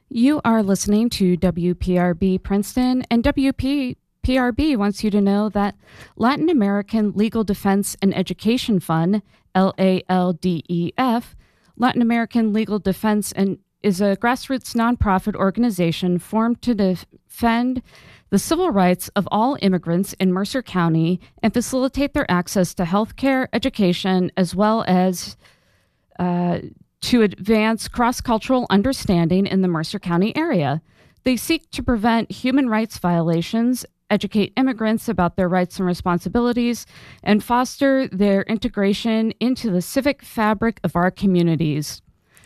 You are listening to WPRB Princeton, and WPRB wants you to know that Latin American Legal Defense and Education Fund, LALDEF, Latin American Legal Defense and is a grassroots nonprofit organization formed to defend the civil rights of all immigrants in Mercer County and facilitate their access to health care, education, as well as to advance cross-cultural understanding in the Mercer County area. They seek to prevent human rights violations, educate immigrants about their rights and responsibilities, and foster their integration into the civic fabric of our communities.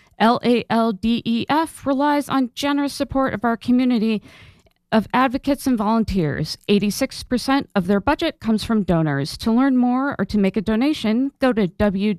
LALDEF relies on generous support of our community of advocates and volunteers. 86% of their budget comes from donors. To learn more or to make a donation, go to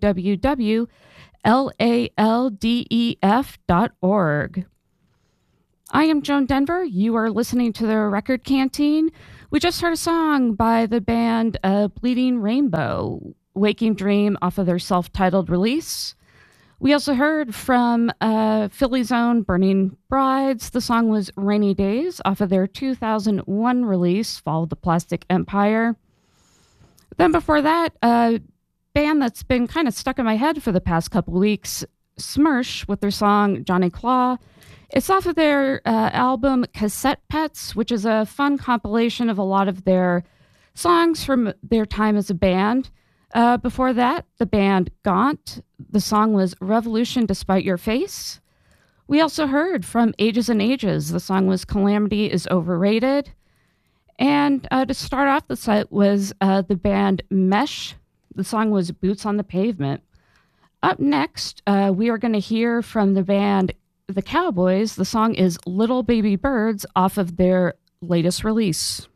www.laldef.org. I am Joan Denver. You are listening to the Record Canteen. We just heard a song by the band Bleeding Rainbow, Waking Dream, off of their self-titled release. We also heard from Philly's own Burning Brides. The song was Rainy Days off of their 2001 release, Fall of the Plastic Empire. Then before that, a band that's been kind of stuck in my head for the past couple of weeks, Smersh, with their song Johnny Claw. It's off of their album Cassette Pets, which is a fun compilation of a lot of their songs from their time as a band. Before that, the band Gaunt. The song was Revolution Despite Your Face. We also heard from Ages and Ages. The song was Calamity is Overrated. And to start off the set was the band Mesh. The song was Boots on the Pavement. Up next, we are going to hear from the band The Cowboys. The song is Little Baby Birds off of their latest release.